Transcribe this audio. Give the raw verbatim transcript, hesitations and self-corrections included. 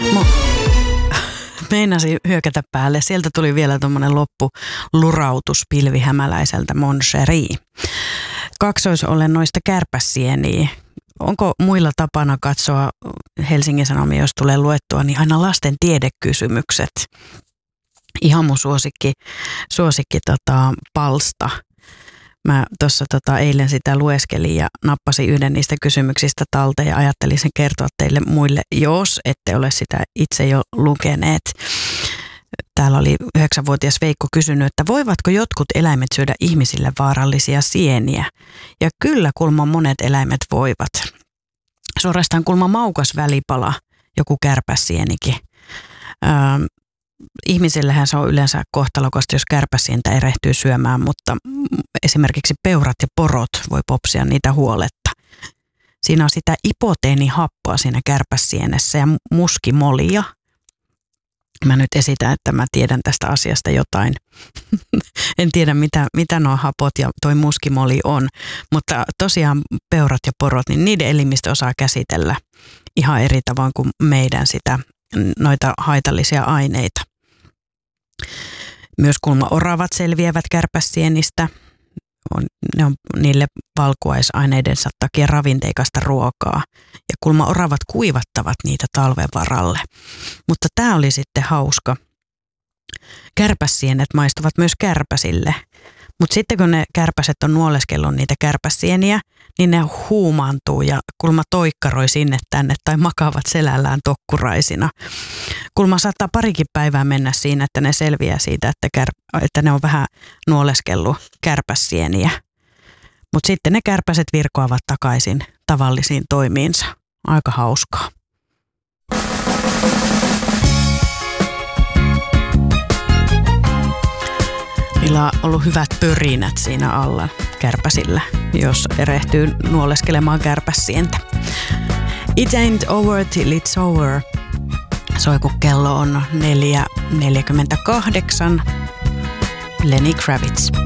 Mo- Meinasi hyökätä päälle. Sieltä tuli vielä tuommoinen loppulurautus pilvihämäläiseltä Mon Chéri. Kaksoisolennoista kärpäsieniä. Onko muilla tapana katsoa Helsingin Sanomia, jos tulee luettua, niin aina lasten tiedekysymykset. Ihan mun suosikki, suosikki tota, palsta. Mä tuossa tota, eilen sitä lueskelin ja nappasin yhden niistä kysymyksistä talteen ja ajattelin sen kertoa teille muille, jos ette ole sitä itse jo lukeneet. Täällä oli yhdeksänvuotias Veikko kysynyt, että voivatko jotkut eläimet syödä ihmisille vaarallisia sieniä? Ja kyllä kulma monet eläimet voivat. Suorastaan kulma maukas välipala, joku kärpäsienikin. Öö, ihmisillähän se on yleensä kohtalokasta, jos kärpäsientä erehtyy syömään, mutta esimerkiksi peurat ja porot voi popsia niitä huoletta. Siinä on sitä ipoteenihappoa siinä kärpäsienessä ja muskimolia. Mä nyt esitän, että mä tiedän tästä asiasta jotain. En tiedä, mitä, mitä nuo hapot ja toi muskimoli on, mutta tosiaan peurat ja porot, niin niiden elimistö osaa käsitellä ihan eri tavoin kuin meidän sitä, noita haitallisia aineita. Myös kulmaoravat selviävät kärpäsienistä. On, ne on niille valkuaisaineiden takia ravinteikasta ruokaa. Ja kulmaoravat kuivattavat niitä talven varalle. Mutta tämä oli sitten hauska. Kärpäsienet maistuvat myös kärpäsille. Mutta sitten kun ne kärpäset on nuoleskellut niitä kärpäsieniä, niin ne huumaantuu ja kulma toikkaroi sinne tänne tai makaavat selällään tokkuraisina. Kulma saattaa parikin päivää mennä siinä, että ne selviää siitä, että, kär, että ne on vähän nuoleskellut kärpäsieniä. Mutta sitten ne kärpäset virkoavat takaisin tavallisiin toimiinsa. Aika hauskaa. Niillä on ollut hyvät pörinät siinä alla kärpäsillä, jos erehtyy nuoleskelemaan kärpäsientä. It ain't over till it's over. Soi kun kello on neljä neljäkymmentäkahdeksan. Lenny Kravitz.